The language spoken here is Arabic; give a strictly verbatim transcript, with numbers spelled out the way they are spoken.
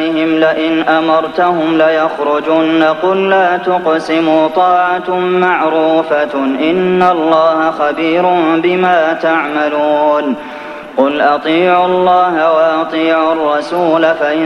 عليهم لئن أمرتهم ليخرجن قل لا تقسموا طاعة معروفة إن الله خبير بما تعملون قل أطيعوا الله وأطيعوا الرسول فإن